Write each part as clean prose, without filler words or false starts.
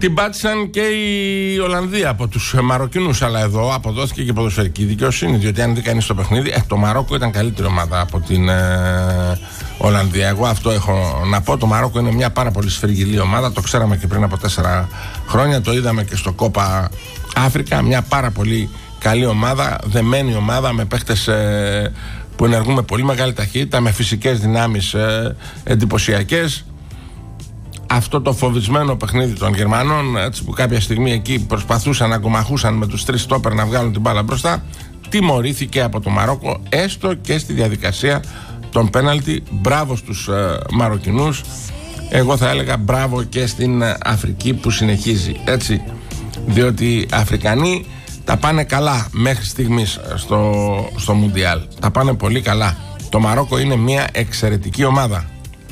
Την πάτησαν και η Ολλανδία από τους Μαροκινούς, αλλά εδώ αποδόθηκε και ποδοσφαιρική δικαιοσύνη. Διότι αν δει κανείς το παιχνίδι, το Μαρόκο ήταν καλύτερη ομάδα από την Ολλανδία. Εγώ αυτό έχω να πω. Το Μαρόκο είναι μια πάρα πολύ σφυριγγυλή ομάδα. Το ξέραμε και πριν από 4 χρόνια. Το είδαμε και στο Κόπα Αφρικα. Μια πάρα πολύ καλή ομάδα, δεμένη ομάδα με παίχτες που ενεργούν με πολύ μεγάλη ταχύτητα, με φυσικές δυνάμεις εντυπωσιακές. Αυτό το φοβισμένο παιχνίδι των Γερμανών, έτσι, που κάποια στιγμή εκεί προσπαθούσαν να κομμαχούσαν με τους 3 στόπερ να βγάλουν την μπάλα μπροστά, τιμωρήθηκε από το Μαρόκο, έστω και στη διαδικασία των πέναλτι. Μπράβο στους Μαροκινούς. Εγώ θα έλεγα μπράβο και στην Αφρική που συνεχίζει, έτσι, διότι οι Αφρικανοί τα πάνε καλά μέχρι στιγμής στο Μουντιάλ. Τα πάνε πολύ καλά. Το Μαρόκο είναι μια εξαιρετική ομάδα.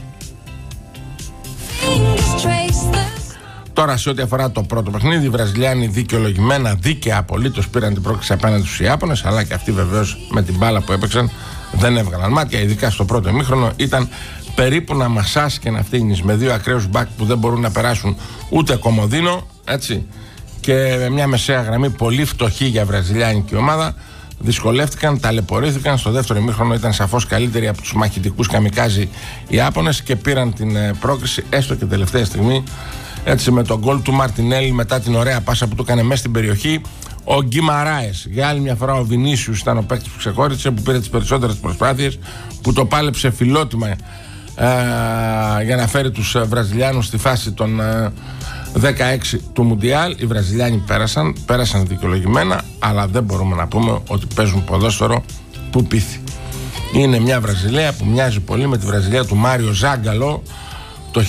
Τώρα, σε ό,τι αφορά το πρώτο παιχνίδι, οι Βραζιλιάνοι δικαιολογημένα, δίκαια απολύτως πήραν την πρόκληση απέναντι στους Ιάπωνες, αλλά και αυτοί βεβαίως με την μπάλα που έπαιξαν δεν έβγαλαν μάτια. Ειδικά στο πρώτο ημίχρονο ήταν περίπου να μασάς και να φτύνεις με 2 ακραίους μπακ που δεν μπορούν να περάσουν ούτε κομοδίνο, έτσι, και με μια μεσαία γραμμή πολύ φτωχή για βραζιλιάνικη ομάδα. Δυσκολεύτηκαν, ταλαιπωρήθηκαν. Στο δεύτερο ημίχρονο ήταν σαφώς καλύτεροι από τους μαχητικούς καμικάζι οι Ιάπωνες και πήραν την πρόκριση έστω και τελευταία στιγμή, έτσι, με τον γκολ του Μαρτινέλη μετά την ωραία πάσα που του έκανε μέσα στην περιοχή ο Γκιμαράες. Για άλλη μια φορά ο Βινίσιους ήταν ο παίκτης που ξεχώρισε, που πήρε τις περισσότερες προσπάθειες, που το πάλεψε φιλότιμα για να φέρει τους Βραζιλιάνους στη φάση των 16 του Μουντιάλ. Οι Βραζιλιάνοι πέρασαν δικαιολογημένα, αλλά δεν μπορούμε να πούμε ότι παίζουν ποδόσφαιρο που πείθει. Είναι μια Βραζιλία που μοιάζει πολύ με τη Βραζιλία του Μάριο Ζάγκαλο το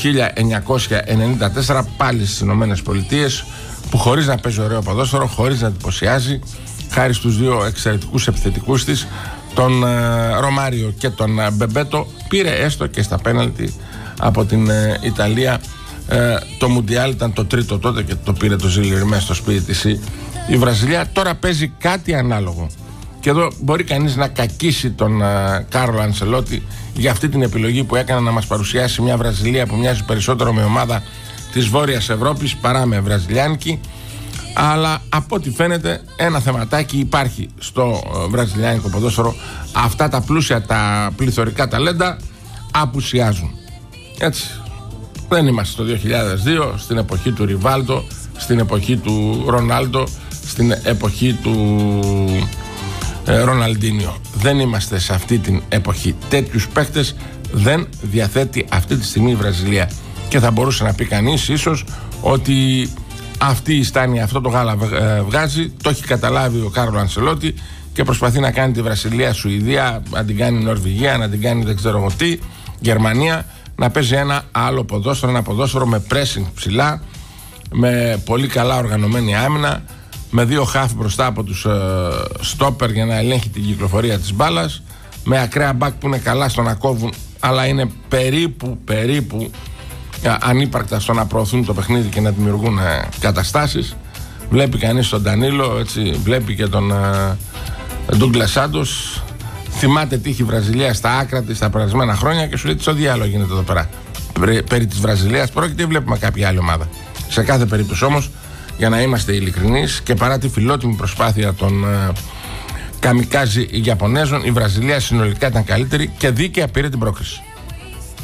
1994, πάλι στις Ηνωμένες Πολιτείες, που χωρίς να παίζει ωραίο ποδόσφαιρο, χωρίς να εντυπωσιάζει, χάρη στους 2 εξαιρετικούς επιθετικούς της, τον Ρωμάριο και τον Μπεμπέτο, πήρε έστω και στα πέναλτι από την Ιταλία το Μουντιάλ. Ήταν το 3ο τότε και το πήρε το Ζιλιρμέ στο σπίτι της η Βραζιλία. Τώρα παίζει κάτι ανάλογο και εδώ μπορεί κανείς να κακίσει τον Κάρλο Αντσελότη για αυτή την επιλογή που έκανε να μας παρουσιάσει μια Βραζιλία που μοιάζει περισσότερο με ομάδα της Βόρειας Ευρώπης παρά με βραζιλιάνικη. Αλλά από ό,τι φαίνεται ένα θεματάκι υπάρχει στο βραζιλιάνικο ποδόσφαιρο. Αυτά τα πλούσια, τα πληθωρικά ταλέντα απουσιάζουν, έτσι. Δεν είμαστε το 2002, στην εποχή του Ριβάλντο, στην εποχή του Ρονάλντο, στην εποχή του Ροναλντίνιο. Δεν είμαστε σε αυτή την εποχή. Τέτοιους παίχτες δεν διαθέτει αυτή τη στιγμή η Βραζιλία. Και θα μπορούσε να πει κανείς ίσως ότι αυτή η στάνη, αυτό το γάλα βγάζει. Το έχει καταλάβει ο Κάρλο Αντσελότη και προσπαθεί να κάνει τη Βραζιλία Σουηδία, να την κάνει Νορβηγία, να την κάνει δεν ξέρω εγώ τι, Γερμανία, να παίζει ένα άλλο ποδόσφαιρο, ένα ποδόσφαιρο με pressing ψηλά, με πολύ καλά οργανωμένη άμυνα, με 2 χαφ μπροστά από τους στόπερ για να ελέγχει την κυκλοφορία της μπάλας, με ακραία μπακ που είναι καλά στο να κόβουν, αλλά είναι περίπου ανύπαρκτα στο να προωθούν το παιχνίδι και να δημιουργούν καταστάσεις. Βλέπει κανείς τον Ντανίλο, έτσι, βλέπει και τον Ντούγκλας Σάντος. Θυμάται τι είχε η Βραζιλία στα άκρα της τα περασμένα χρόνια και σου λέει τι στο διάλογο γίνεται εδώ πέρα. Περί της Βραζιλίας πρόκειται ή βλέπουμε κάποια άλλη ομάδα. Σε κάθε περίπτωση όμως, για να είμαστε ειλικρινείς και παρά τη φιλότιμη προσπάθεια των καμικάζι Ιαπωνέζων, η Βραζιλία συνολικά ήταν καλύτερη και δίκαια πήρε την πρόκριση.